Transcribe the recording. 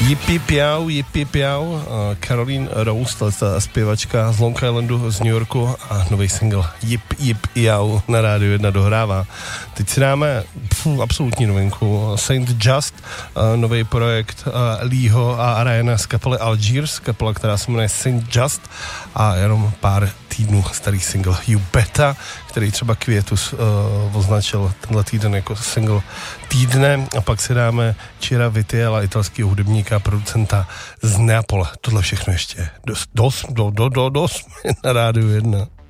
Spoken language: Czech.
Yippee piau, Caroline Rose, ta zpěvačka z Long Islandu z New Yorku a nový single Yip Jau na Rádiu 1 dohrává. Teď si dáme absolutní novinku, Saint Just, nový projekt Leeho a Ryana z kapely Algiers, kapela, která se jmenuje Saint Just a jenom pár týdnů starý single You Betta, který třeba Květus označil tenhle týden jako single týdne, a pak si dáme Cira Vitiela, italského hudebníka a producenta z Neapole. Tohle všechno ještě dost na Rádiu 1.